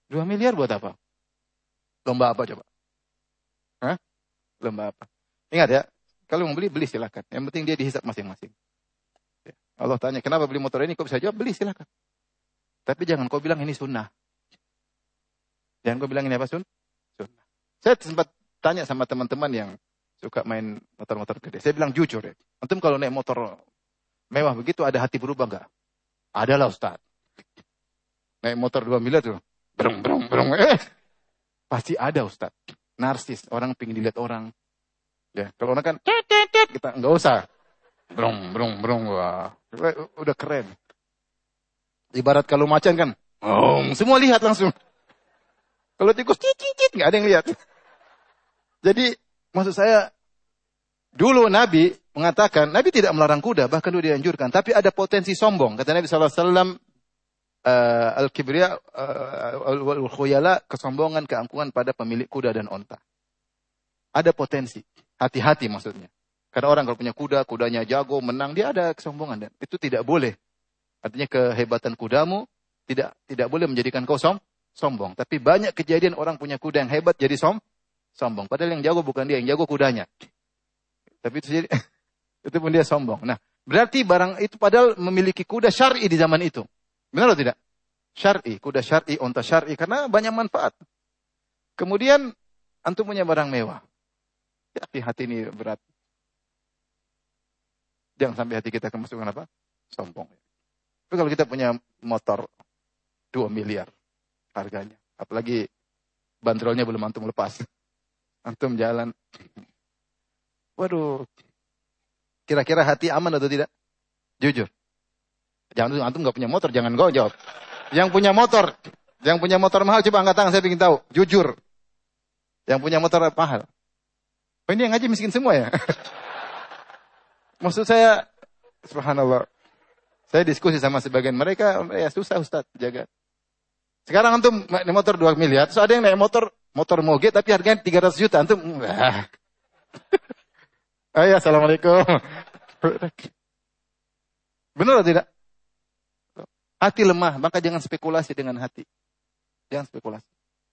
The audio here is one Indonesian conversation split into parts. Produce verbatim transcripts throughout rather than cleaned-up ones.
Dua miliar buat apa? Lomba apa coba? Hah? Lomba apa? Ingat ya, kalau mau beli, beli silakan. Yang penting dia dihisap masing-masing. Ya. Allah tanya, kenapa beli motor ini? Kau bisa jawab, beli silakan. Tapi jangan kau bilang ini sunnah. Jangan kau bilang ini apa sun? Sunnah. Saya sempat tanya sama teman-teman yang suka main motor-motor gede. Saya bilang jujur ya. Antum kalau naik motor mewah begitu ada hati berubah enggak? Ada lah Ustaz. Naik motor dua miliar tuh. Berung, berung, berung. Eh, pasti ada Ustaz. Narsis. Orang pingin dilihat orang. Ya, kalau orang kan, kita enggak usah. Berung, berung, berung. Wah, udah keren. Ibarat kalau macan kan. Oh, semua lihat langsung. Kalau tikus, cicit, enggak ada yang lihat. Jadi, maksud saya, dulu Nabi mengatakan, Nabi tidak melarang kuda, bahkan dia dianjurkan. Tapi ada potensi sombong. Kata Nabi shallallahu alaihi wasallam, uh, al-kibriya, uh, al-khuyala, kesombongan, keangkuhan pada pemilik kuda dan onta. Ada potensi. Hati-hati maksudnya. Karena orang kalau punya kuda, kudanya jago, menang, dia ada kesombongan. Dan itu tidak boleh. Artinya kehebatan kudamu tidak tidak boleh menjadikan kau som, sombong. Tapi banyak kejadian orang punya kuda yang hebat jadi som, sombong. Padahal yang jago bukan dia, yang jago kudanya. Tapi itu jadi, itu pun dia sombong. Nah, berarti barang itu padahal memiliki kuda syar'i di zaman itu. Benar atau tidak? Syar'i, kuda syar'i, onta syar'i. Karena banyak manfaat. Kemudian, antum punya barang mewah. Hati hati ini berat. Jangan sampai hati kita kemasukan apa? Sombong. Tapi kalau kita punya motor dua miliar harganya. Apalagi bandrolnya belum antum lepas. Antum jalan. Waduh. Kira-kira hati aman atau tidak? Jujur. Jangan antum nggak punya motor, jangan kau jawab. Yang punya motor, yang punya motor mahal coba angkat tangan, saya ingin tahu. Jujur. Yang punya motor mahal. Oh, ini yang ngaji miskin semua ya? Maksud saya, subhanallah. Saya diskusi sama sebagian mereka, ya susah Ustaz, jaga. Sekarang antum naik motor dua miliar, terus ada yang naik motor, motor moge tapi harganya tiga ratus juta. Antum, wah. Ayo, assalamualaikum. Benar atau tidak? Hati lemah, maka jangan spekulasi dengan hati. Jangan spekulasi.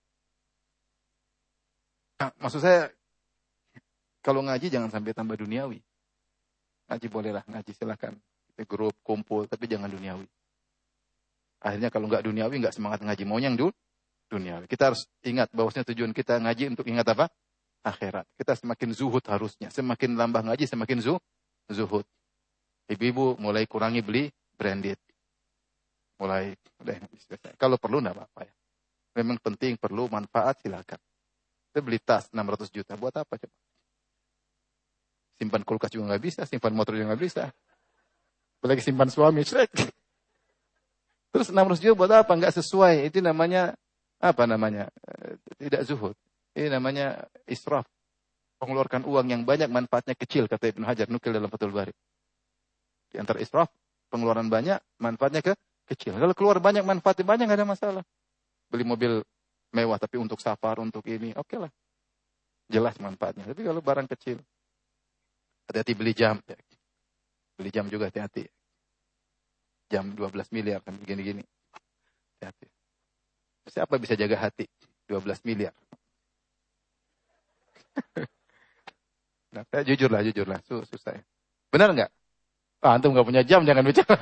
Nah, maksud saya, kalau ngaji jangan sampai tambah duniawi. Ngaji bolehlah, ngaji silakan. Kita grup, kumpul, tapi jangan duniawi. Akhirnya kalau nggak duniawi, nggak semangat ngaji. Mau yang dulu, duniawi. Kita harus ingat bahwasanya tujuan kita ngaji untuk ingat apa? Akhirat. Kita semakin zuhud harusnya. Semakin lambah ngaji, semakin zu, zuhud. Ibu-ibu mulai kurangi beli branded. Mulai, udah, kalau perlu nggak apa-apa ya. Memang penting, perlu, manfaat, silakan. Kita beli tas enam ratus juta, buat apa coba? Simpan kulkas juga nggak bisa, simpan motor juga nggak bisa. Apalagi simpan suami, cek. Terus enam ratus juta buat apa? Nggak sesuai. Itu namanya, apa namanya? Tidak zuhud. Ini namanya israf. Mengeluarkan uang yang banyak, manfaatnya kecil, kata Ibnu Hajar, nukil dalam Fathul Bari. Di antara israf, pengeluaran banyak, manfaatnya ke kecil. Kalau keluar banyak, manfaatnya banyak, nggak ada masalah. Beli mobil mewah, tapi untuk safar, untuk ini, oke okay lah. Jelas manfaatnya. Tapi kalau barang kecil, hati-hati beli jam. Ya. Beli jam juga hati-hati. Jam dua belas miliar, kan begini-gini. Hati-hati. Siapa bisa jaga hati? dua belas miliar. Nah, jujurlah, jujurlah. Susah ya. Benar nggak? Ah, antum nggak punya jam, jangan bicara.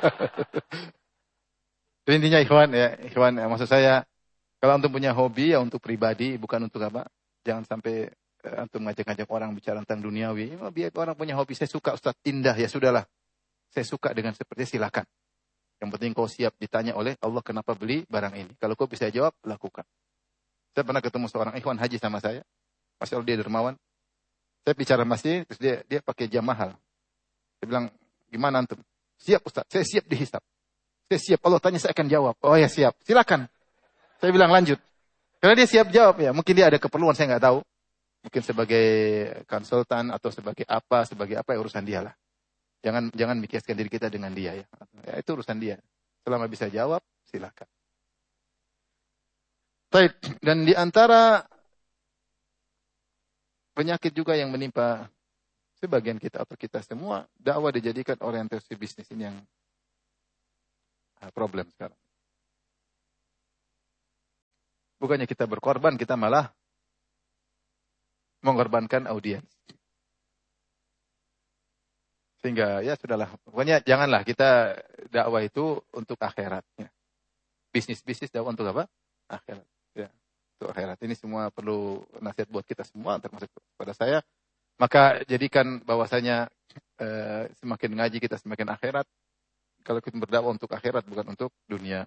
Intinya ikhwan, ya, ikhwan, ya, maksud saya, kalau antum punya hobi, ya untuk pribadi, bukan untuk apa. Jangan sampai uh, antum ngajak-ngajak orang bicara tentang duniawi. Ya, biar orang punya hobi, saya suka Ustaz, indah, ya sudahlah. Saya suka dengan seperti silakan. Yang penting kau siap ditanya oleh Allah kenapa beli barang ini. Kalau kau bisa jawab, lakukan. Saya pernah ketemu seorang ikhwan haji sama saya. Masya Allah dia dermawan. Saya bicara masih, terus dia dia pakai jam mahal. Saya bilang, gimana antum? Siap Ustaz, saya siap dihisap. Saya siap, Allah tanya saya akan jawab. Oh ya siap, silakan. Saya bilang lanjut. Karena dia siap jawab ya. Mungkin dia ada keperluan, saya nggak tahu. Mungkin sebagai konsultan atau sebagai apa, sebagai apa ya urusan dia lah. Jangan jangan mikirkan diri kita dengan dia ya. Ya itu urusan dia. Selama bisa jawab, silakan. Baik, dan di antara penyakit juga yang menimpa sebagian kita atau kita semua, dakwah dijadikan orientasi bisnis ini yang problem sekarang. Bukannya kita berkorban, kita malah mengorbankan audiens. Sehingga ya sudahlah. Pokoknya janganlah kita dakwah itu untuk akhirat. Ya. Bisnis-bisnis dakwah untuk apa? Akhirat. Ya, untuk akhirat. Ini semua perlu nasihat buat kita semua, termasuk pada saya. Maka jadikan bahwasanya eh, semakin ngaji kita semakin akhirat. Kalau kita berdakwah untuk akhirat bukan untuk dunia.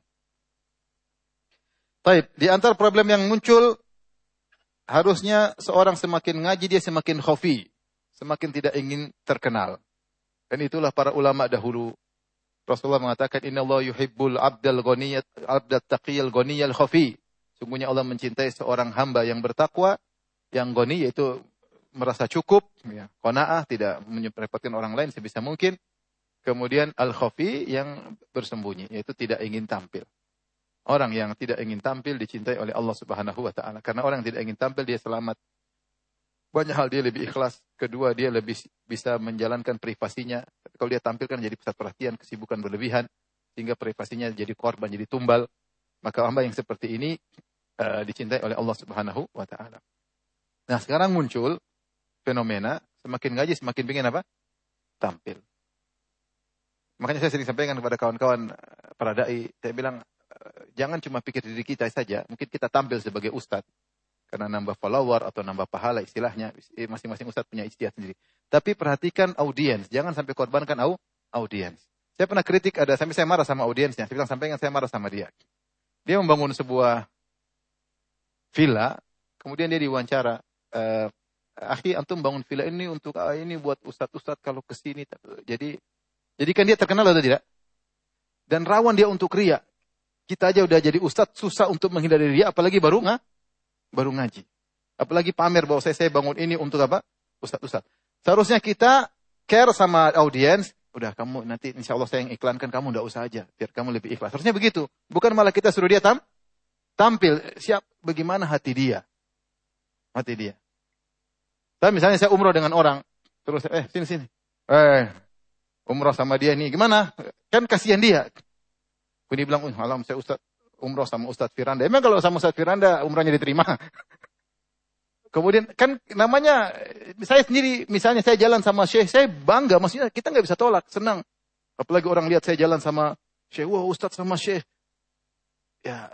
Baik, di antara problem yang muncul, harusnya seorang semakin ngaji dia semakin khafi, semakin tidak ingin terkenal. Dan itulah para ulama dahulu. Rasulullah mengatakan, Inna Allah yuhibbul abdal ghaniyat abdal taqiyal ghaniyal khafi. Sungguhnya Allah mencintai seorang hamba yang bertakwa, yang ghani yaitu merasa cukup, ya, qanaah, tidak merepotkan orang lain sebisa mungkin. Kemudian al-khafi yang bersembunyi, yaitu tidak ingin tampil. Orang yang tidak ingin tampil dicintai oleh Allah Subhanahu wa taala. Karena orang yang tidak ingin tampil dia selamat. Banyak hal dia lebih ikhlas. Kedua, dia lebih bisa menjalankan privasinya. Kalau dia tampil kan jadi pusat perhatian, kesibukan berlebihan. Sehingga privasinya jadi korban, jadi tumbal. Maka hamba yang seperti ini uh, dicintai oleh Allah Subhanahu wa ta'ala. Nah, sekarang muncul fenomena, semakin ngaji, semakin ingin apa? Tampil. Makanya saya sering sampaikan kepada kawan-kawan para da'i, saya bilang, uh, jangan cuma pikir diri kita saja. Mungkin kita tampil sebagai ustadz. Karena nambah follower atau nambah pahala istilahnya. Masing-masing ustadz punya ijtihad sendiri. Tapi perhatikan audiens. Jangan sampai korbankan au, audiens. Saya pernah kritik, ada sampai saya marah sama audiensnya. Saya bilang, sampaikan saya marah sama dia. Dia membangun sebuah villa. Kemudian dia diwawancara. Uh, Akhi, antum bangun villa ini untuk uh, ini buat ustadz-ustadz kalau kesini. Jadi, jadi kan dia terkenal atau tidak? Dan rawan dia untuk riya. Kita aja udah jadi ustadz, susah untuk menghindari riya. Apalagi baru nggak? Baru ngaji. Apalagi pamer bahwa saya, saya bangun ini untuk apa? Ustaz-ustaz. Seharusnya kita care sama audiens. Udah kamu nanti insya Allah saya yang iklankan, kamu enggak usah aja. Biar kamu lebih ikhlas. Harusnya begitu. Bukan malah kita suruh dia tam, tampil. Siap bagaimana hati dia. Hati dia. Tapi misalnya saya umroh dengan orang. Terus eh sini sini. Eh umroh sama dia ini gimana? Kan kasihan dia. Ini bilang, oh, alam saya ustaz. Umroh sama Ustadz Firanda. Emang kalau sama Ustadz Firanda umrahnya diterima? Kemudian kan namanya, saya sendiri misalnya saya jalan sama Syekh, saya bangga. Maksudnya kita nggak bisa tolak, senang. Apalagi orang lihat saya jalan sama Syekh, wah Ustadz sama Syekh. Ya,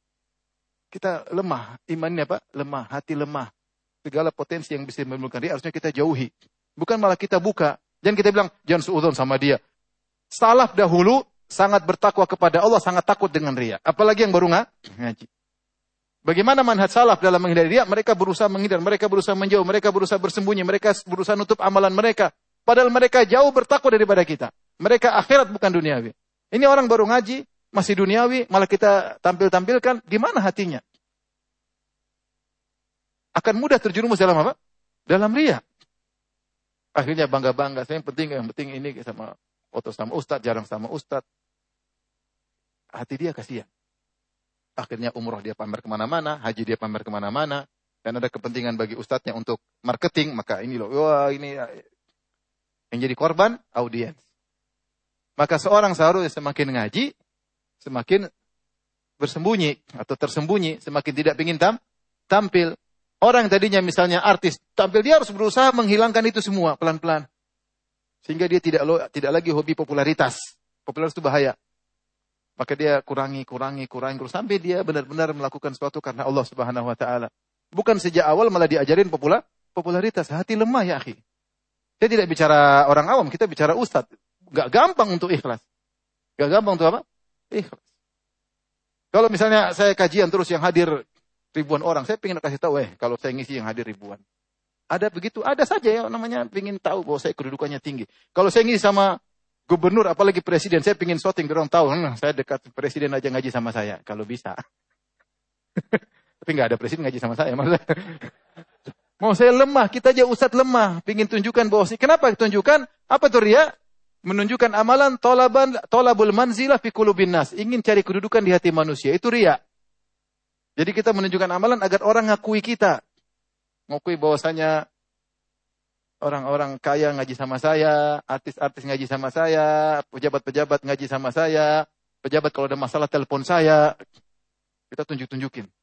kita lemah. Imannya apa? Lemah, hati lemah. Segala potensi yang bisa menimbulkan dia harusnya kita jauhi. Bukan malah kita buka. Jangan kita bilang, jangan suudzon sama dia. Salaf dahulu sangat bertakwa kepada Allah, sangat takut dengan riya. Apalagi yang baru ngaji. Bagaimana manhaj salaf dalam menghindari riya? Mereka berusaha menghindar, mereka berusaha menjauh, mereka berusaha bersembunyi, mereka berusaha nutup amalan mereka. Padahal mereka jauh bertakwa daripada kita. Mereka akhirat bukan duniawi. Ini orang baru ngaji, masih duniawi, malah kita tampil-tampilkan. Gimana hatinya? Akan mudah terjerumus dalam apa? Dalam riya. Akhirnya bangga-bangga. Saya yang penting, yang penting ini sama foto sama ustadz, jarang sama ustadz. Hati dia kasihan. Akhirnya umroh dia pamer kemana-mana, haji dia pamer kemana-mana, dan ada kepentingan bagi ustadznya untuk marketing, maka ini loh, wah ini yang jadi korban, audiens. Maka seorang seharusnya semakin ngaji, semakin bersembunyi atau tersembunyi, semakin tidak ingin tam, tampil. Orang yang tadinya misalnya artis, tampil dia harus berusaha menghilangkan itu semua pelan-pelan. Sehingga dia tidak tidak lagi hobi popularitas. Popularitas itu bahaya. Maka dia kurangi, kurangi, kurangi, kurangi. Sampai dia benar-benar melakukan sesuatu karena Allah Subhanahu Wa Taala. Bukan sejak awal malah diajarin popular, popularitas. Hati lemah ya akhi. Saya tidak bicara orang awam, kita bicara ustadz. Gak gampang untuk ikhlas. Gak gampang untuk apa? Ikhlas. Kalau misalnya saya kajian terus yang hadir ribuan orang, saya ingin kasih tahu, eh kalau saya ngisi yang hadir ribuan. Ada begitu, ada saja ya namanya ingin tahu bahwa saya kedudukannya tinggi. Kalau saya ngisi sama gubernur, apalagi presiden, saya ingin shooting, orang tahu, hmm, saya dekat presiden aja ngaji sama saya, kalau bisa. Tapi nggak ada presiden ngaji sama saya. Maksudnya, mau saya lemah, kita aja ustadz lemah, ingin tunjukkan bahwa sih. Kenapa tunjukkan? Apa tuh riya? Menunjukkan amalan tolaban, tolabul manzilah fi qulubin nas. Ingin cari kedudukan di hati manusia, itu riya. Jadi kita menunjukkan amalan agar orang ngakui kita. Ngakui bahwasanya orang-orang kaya ngaji sama saya, artis-artis ngaji sama saya, pejabat-pejabat ngaji sama saya, pejabat kalau ada masalah telepon saya. Kita tunjuk-tunjukin.